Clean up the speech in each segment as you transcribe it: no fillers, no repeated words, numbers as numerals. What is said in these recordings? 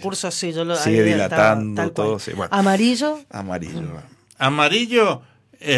recurso, sí, yo lo sigue dilatando tal todo. cual. Sí, bueno. ¿Amarillo? Amarillo,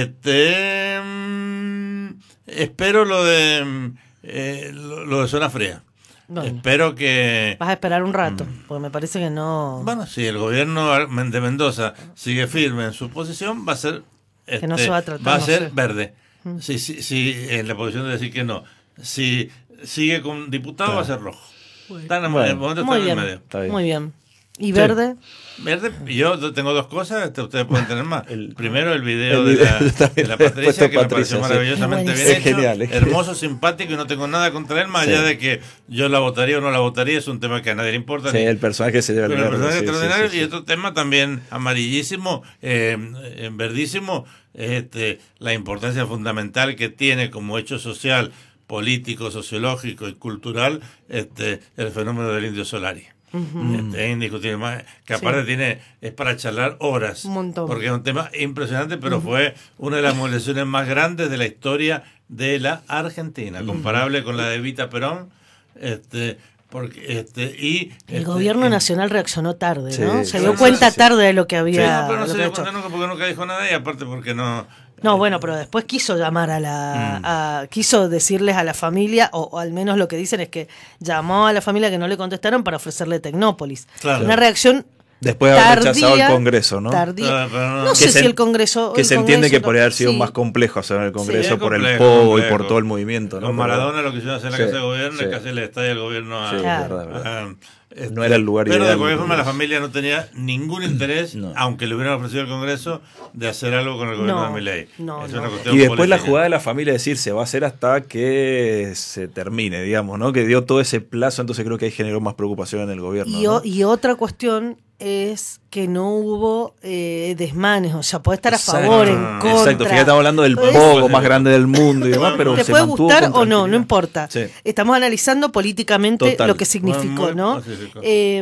espero lo de Zona Fría. Bueno, espero que... vas a esperar un rato, porque me parece que no... Bueno, si el gobierno de Mendoza sigue firme en su posición, va a ser... que no se va a tratar, va a no ser sé. verde. Si en la posición de decir que no. Si sigue con diputado, va a ser rojo. Están en el momento, Muy están en bien, el medio. muy bien. ¿Y verde? Verde, yo tengo dos cosas, ustedes pueden tener más. Primero, el video el de video la de Patricia, que me Patricia, pareció sí. maravillosamente Es bien hecho, genial, es genial. hermoso, simpático, y no tengo nada contra él, más allá de que yo la votaría o no la votaría, es un tema que a nadie le importa. Sí, el personaje se lleva el Pero el verde. personaje extraordinario, sí. y otro tema también amarillísimo, verdísimo, la importancia fundamental que tiene como hecho social, político, sociológico y cultural el fenómeno del Indio Solari. Es indiscutible, más que aparte es para charlar horas, Un montón. porque es un tema impresionante, pero fue una de las movilizaciones más grandes de la historia de la Argentina, comparable con la de Evita Perón, porque el gobierno nacional reaccionó tarde, ¿no? Sí, Se dio cuenta tarde de lo que había. No, pero no lo se que dio había cuenta hecho. nunca, porque nunca dijo nada, y aparte porque no... No, bueno, pero después quiso llamar quiso decirles a la familia, o al menos lo que dicen es que llamó a la familia que no le contestaron para ofrecerle Tecnópolis. Claro. Una reacción Después de haber tardía, rechazado el Congreso, ¿no? Tardía. Pero no- No sé Que si se- el Congreso... Que el se entiende Congreso que podría haber sido sí. más complejo hacer en el Congreso es por el complejo, POGO y complejo. por todo el movimiento, ¿no? Con Maradona lo que hicieron hacer en la Sí, Casa de Gobierno sí. es casi le estalla el gobierno a... Sí, Claro. es verdad. a- No era el lugar pero ideal. de cualquier forma la familia no tenía ningún interés, No. aunque le hubieran ofrecido al Congreso, de hacer algo con el gobierno No, de Milei. no, Es no. una cuestión Y después la política. jugada de la familia, decir, se va a hacer hasta que se termine, digamos, ¿no? Que dio todo ese plazo, entonces creo que ahí generó más preocupación en el gobierno. ¿no? Y otra cuestión es que no hubo desmanes, o sea, puede estar a favor, en contra. Exacto, fíjate, estamos hablando del Entonces, POGO más grande del mundo y demás, pero te se puede mantuvo gustar con o no, no tranquilidad. importa. Sí. Estamos analizando políticamente Total. lo que significó, Muy ¿no? pacífico.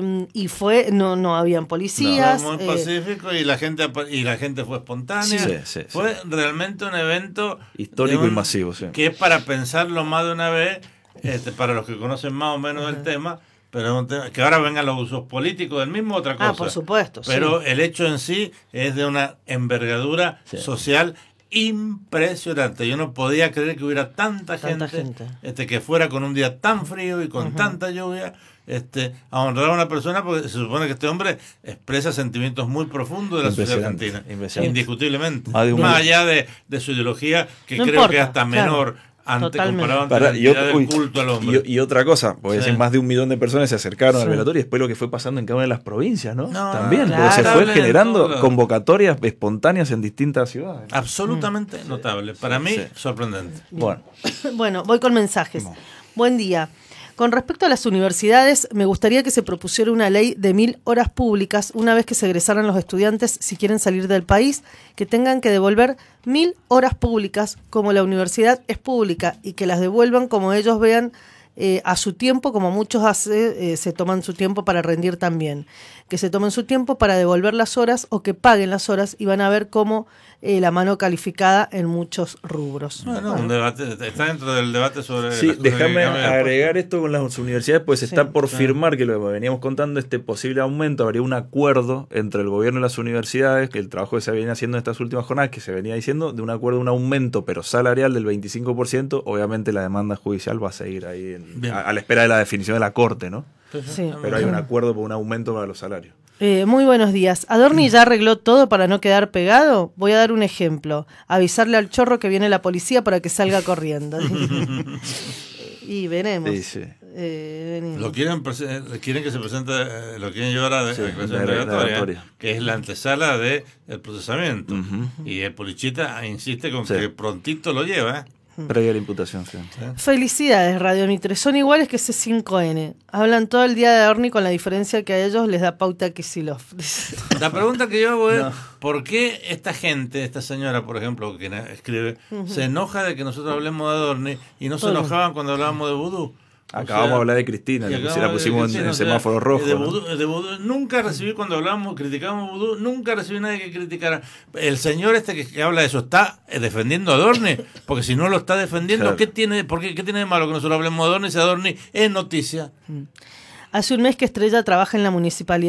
Y fue, no habían policías. Fue muy pacífico y la gente fue espontánea. Sí. Fue realmente un evento Histórico de y masivo, sí. que es para pensarlo más de una vez, para los que conocen más o menos el tema, pero es un tema, que ahora vengan los usos políticos del mismo, otra cosa. por supuesto. Pero sí. el hecho en sí es de una envergadura social impresionante. Yo no podía creer que hubiera tanta gente. Que fuera con un día tan frío y con tanta lluvia, a honrar a una persona, porque se supone que este hombre expresa sentimientos muy profundos de la sociedad argentina, indiscutiblemente, más allá de su ideología, que no creo importa, que es hasta menor comparado ante la entidad del culto al hombre. Y otra cosa, porque decir, más de 1 millón de personas se acercaron al velatorio y después lo que fue pasando en cada una de las provincias, ¿no? También, porque se fue generando convocatorias espontáneas en distintas ciudades. Absolutamente notable. Para mí, sorprendente. Bueno, voy con mensajes. Buen día. Con respecto a las universidades, me gustaría que se propusiera una ley de 1000 horas públicas una vez que se egresaran los estudiantes, si quieren salir del país, que tengan que devolver 1000 horas públicas como la universidad es pública y que las devuelvan como ellos vean a su tiempo, como muchos se toman su tiempo para rendir también. Que se tomen su tiempo para devolver las horas o que paguen las horas y van a ver cómo la mano calificada en muchos rubros. Bueno, un debate, está dentro del debate sobre... Sí, déjame agregar esto con las universidades, pues está por firmar, que lo que veníamos contando, este posible aumento, habría un acuerdo entre el gobierno y las universidades, que el trabajo que se venía haciendo en estas últimas jornadas, que se venía diciendo, de un acuerdo, un aumento, pero salarial del 25%, obviamente la demanda judicial va a seguir ahí a la espera de la definición de la Corte, ¿no? Sí. Pero hay un acuerdo por un aumento para los salarios. Muy buenos días. ¿Adorni ya arregló todo para no quedar pegado? Voy a dar un ejemplo. Avisarle al chorro que viene la policía para que salga corriendo. Y veremos. Sí. Lo quieren que se presente, lo quieren llevar a declaración indagatoria, que es la antesala del procesamiento. Y el Polichita insiste con que prontito lo lleva. Previa la imputación, sí. Felicidades, Radio Mitre. Son iguales que C5N. Hablan todo el día de Adorni con la diferencia que a ellos les da pauta Kicillof. La pregunta que yo hago es, ¿por qué esta gente, esta señora, por ejemplo, que escribe, se enoja de que nosotros hablemos de Adorni y no se enojaban cuando hablábamos de vudú? Acabamos de hablar de Cristina, la pusimos en el semáforo rojo. De vudú, nunca recibí, cuando criticábamos vudú, nunca recibí nadie que criticara. El señor que habla de eso, ¿está defendiendo a Adorni? Porque si no lo está defendiendo, claro. ¿Qué tiene de malo que nosotros hablemos de Adorni si Adorni es noticia? Hace un mes que Estrella trabaja en la municipalidad